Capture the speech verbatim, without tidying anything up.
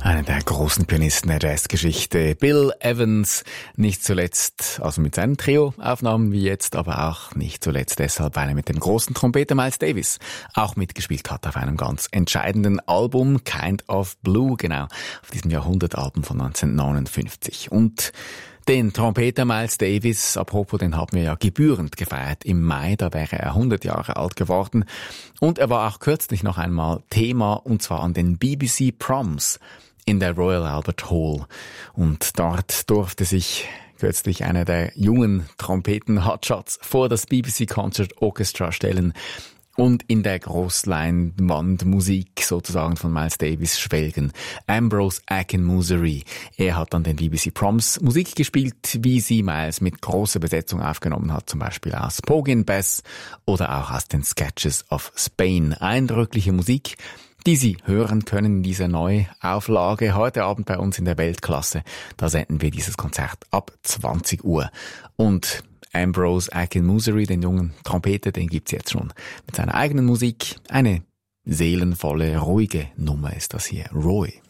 Einer der großen Pianisten der Jazzgeschichte, Bill Evans, nicht zuletzt, also mit seinen Trio-Aufnahmen wie jetzt, aber auch nicht zuletzt deshalb, weil er mit dem großen Trompeter Miles Davis auch mitgespielt hat auf einem ganz entscheidenden Album, Kind of Blue, genau, auf diesem Jahrhundertalbum von neunzehnhundertneunundfünfzig. Und den Trompeter Miles Davis, apropos, den haben wir ja gebührend gefeiert im Mai, da wäre er hundert Jahre alt geworden. Und er war auch kürzlich noch einmal Thema, und zwar an den B B C Proms in der Royal Albert Hall. Und dort durfte sich kürzlich einer der jungen Trompeten-Hotshots vor das B B C Concert Orchestra stellen und in der Großleinwandmusik sozusagen von Miles Davis schwelgen. Ambrose Akinmusire, er hat an den B B C Proms Musik gespielt, wie sie Miles mit großer Besetzung aufgenommen hat, zum Beispiel aus Porgy and Bess oder auch aus den Sketches of Spain. Eindrückliche Musik, die Sie hören können in dieser Neuauflage heute Abend bei uns in der Weltklasse. Da senden wir dieses Konzert ab zwanzig Uhr. Und Ambrose Akinmusire, den jungen Trompeter, den gibt's jetzt schon mit seiner eigenen Musik. Eine seelenvolle, ruhige Nummer ist das hier. Roy.